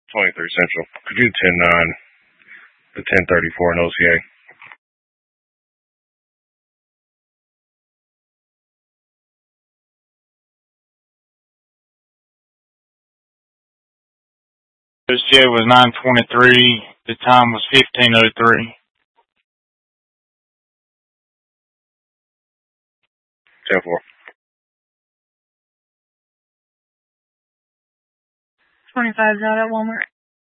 23 Central. Could you 10-9 to 1034 in OCA? This jet was 923. The time was 1503. 10-4. 25's out at Walmart.